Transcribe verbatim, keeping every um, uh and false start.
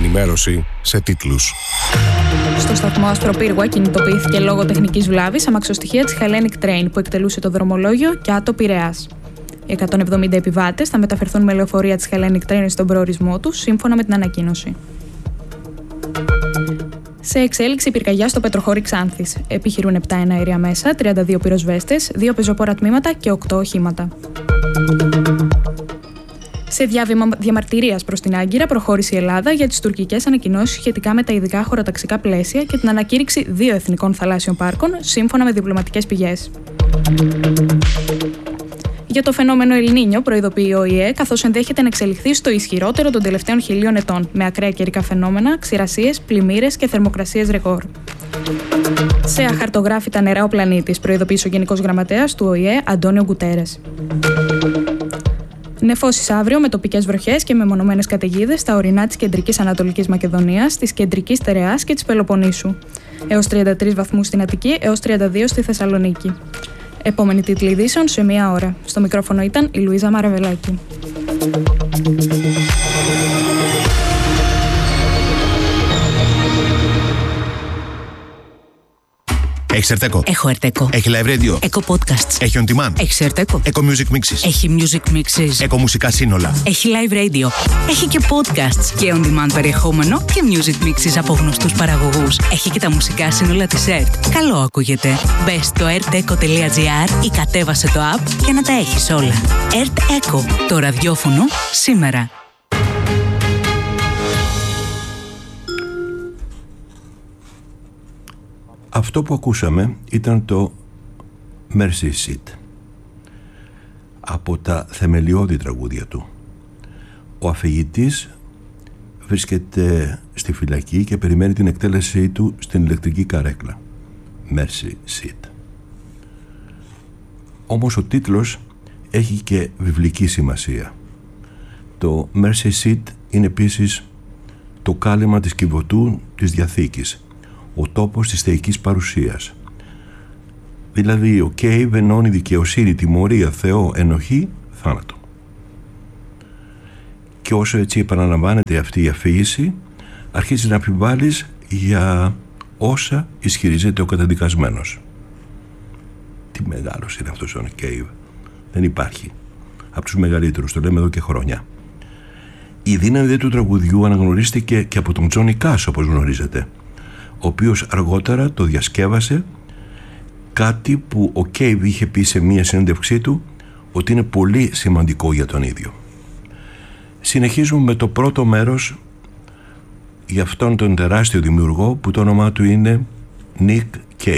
ενημέρωση σε τίτλους. Στο σταθμό Ασπροπύργου κινητοποιήθηκε λόγω τεχνικής βλάβης αμαξοστοιχεία της Hellenic Train που εκτελούσε το δρομολόγιο Κιάτο Πειραιάς. Οι εκατόν εβδομήντα επιβάτες θα μεταφερθούν με λεωφορεία της Hellenic Train στον προορισμό τους, σύμφωνα με την ανακοίνωση. Σε εξέλιξη πυρκαγιά στο Πετροχώρι Ξάνθης. Επιχειρούν επτά εναέρια μέσα, τριάντα δύο πυροσβέστες, δύο πεζοπόρα τμήματα και οκτώ οχήματα. Σε διάβημα διαμαρτυρίας προς την Άγκυρα προχώρησε η Ελλάδα για τις τουρκικές ανακοινώσεις σχετικά με τα ειδικά χωροταξικά πλαίσια και την ανακήρυξη δύο εθνικών θαλάσσιων πάρκων, σύμφωνα με διπλωματικές πηγές. Για το φαινόμενο Ελνίνιο προειδοποιεί ο ΟΗΕ, καθώς ενδέχεται να εξελιχθεί στο ισχυρότερο των τελευταίων χιλίων ετών, με ακραία καιρικά φαινόμενα, ξηρασίες, πλημμύρες και θερμοκρασίες ρεκόρ. Σε αχαρτογράφητα νερά ο πλανήτης, προειδοποίησε ο Γενικός Γραμματέας του ΟΗΕ, Αντώνιο Γκουτέρες. Νεφώσεις αύριο με τοπικές βροχές και μεμονωμένες καταιγίδες στα ορεινά της κεντρικής Ανατολικής Μακεδονίας, της κεντρικής Στερεάς και της Πελοποννήσου. Έως τριάντα τρεις βαθμούς στην Αττική, έως τριάντα δύο στη Θεσσαλονίκη. Επόμενη τίτλη ειδήσεων σε μία ώρα. Στο μικρόφωνο ήταν η Λουίζα Μαραβελάκη. Έχεις Ερτέκο? Έχω Ερτέκο. Έχει live radio? Έχω podcasts. Έχει on demand? Έχει Ερτέκο. Eco Music Mixes? Έχει music mixes. Eco μουσικά σύνολα? Έχει live radio. Έχει και podcasts και on demand περιεχόμενο και music mixes από γνωστούς παραγωγούς. Έχει και τα μουσικά σύνολα της ΕΡΤ. Καλό ακούγεται. Μπες στο ερτέκο τελεία τζι άρ ή κατέβασε το app για να τα έχεις όλα. ΕΡΤ Eco. Το ραδιόφωνο σήμερα. Αυτό που ακούσαμε ήταν το Mercy Seat, από τα θεμελιώδη τραγούδια του. Ο αφηγητής βρίσκεται στη φυλακή και περιμένει την εκτέλεσή του στην ηλεκτρική καρέκλα. Mercy Seat. Όμως ο τίτλος έχει και βιβλική σημασία. Το Mercy Seat είναι επίσης το κάλυμα της Κιβωτού της Διαθήκης, ο τόπος της θεϊκής παρουσίας. Δηλαδή ο Κέιβ ενώνει δικαιοσύνη, τιμωρία, Θεό, ενοχή, θάνατο. Και όσο έτσι επαναλαμβάνεται αυτή η αφήγηση, αρχίζει να αμφιβάλλεις για όσα ισχυρίζεται ο καταδικασμένος. Τι μεγάλος είναι αυτός ο Κέιβ. Δεν υπάρχει. Από τους μεγαλύτερους, το λέμε εδώ και χρόνια. Η δύναμη του τραγουδιού αναγνωρίστηκε και από τον Τζόνι Κάς, όπως γνωρίζετε, ο οποίος αργότερα το διασκεύασε, κάτι που ο Κέιβ είχε πει σε μία συνέντευξή του ότι είναι πολύ σημαντικό για τον ίδιο. Συνεχίζουμε με το πρώτο μέρος για αυτόν τον τεράστιο δημιουργό που το όνομά του είναι Nick